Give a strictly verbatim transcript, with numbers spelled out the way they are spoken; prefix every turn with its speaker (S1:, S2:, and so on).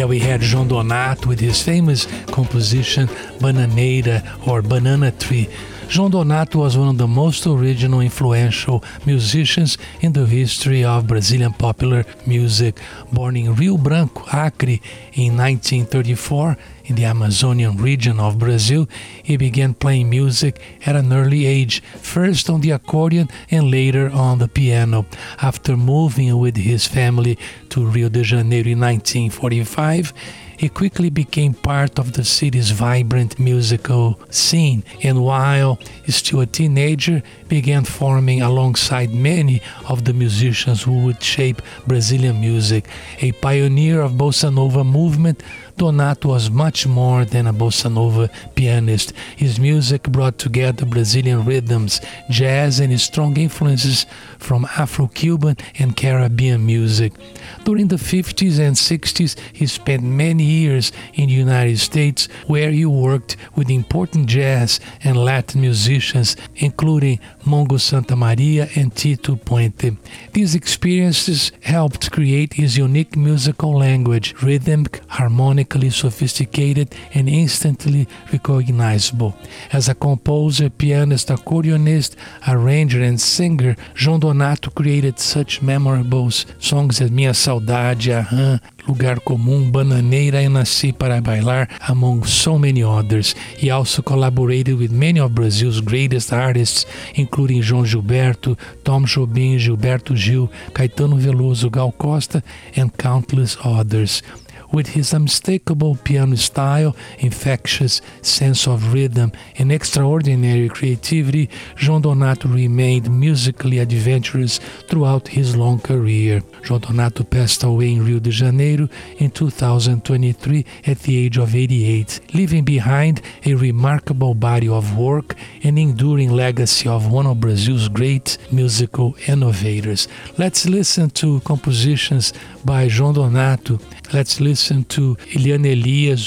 S1: There we had João Donato with his famous composition Bananeira or Banana Tree. João Donato was one of the most original, influential musicians in the history of Brazilian popular music. Born in Rio Branco, Acre, in nineteen thirty-four, in the Amazonian region of Brazil, he began playing music at an early age, first on the accordion and later on the piano. After moving with his family to Rio de Janeiro in nineteen forty-five, he quickly became part of the city's vibrant musical scene, and while still a teenager, began forming alongside many of the musicians who would shape Brazilian music. A pioneer of bossa nova movement, Donato was much more than a bossa nova pianist. His music brought together Brazilian rhythms, jazz, and strong influences from Afro-Cuban and Caribbean music. During the fifties and sixties, he spent many years in the United States, where he worked with important jazz and Latin musicians, including Mongo Santa Maria and Tito Puente. These experiences helped create his unique musical language, rhythmic, harmonically sophisticated, and instantly recognizable. As a composer, pianist, accordionist, arranger, and singer, João Donato created such memorable songs as Minha Saudade, Aham, Lugar Comum, Bananeira, and Nasci para Bailar, among so many others. He also collaborated with many of Brazil's greatest artists, including João Gilberto, Tom Jobim, Gilberto Gil, Caetano Veloso, Gal Costa, and countless others. With his unmistakable piano style, infectious sense of rhythm, and extraordinary creativity, João Donato remained musically adventurous throughout his long career. João Donato passed away in Rio de Janeiro in two thousand twenty-three at the age of eighty-eight, leaving behind a remarkable body of work and enduring legacy of one of Brazil's great musical innovators. Let's listen to compositions by João Donato. Let's listen to Eliane Elias,